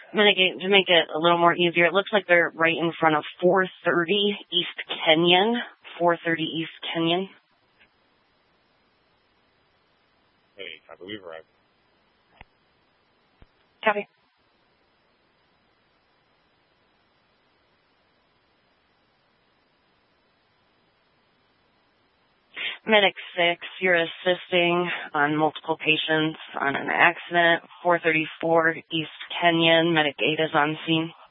Medic 8, to make it a little more easier, it looks like they're right in front of 430 East Kenyon. 430 East Kenyon. Hey, I believe we're right. Copy. Medic 6, you're assisting on multiple patients on an accident. 434 East Kenyon. Medic 8 is on scene.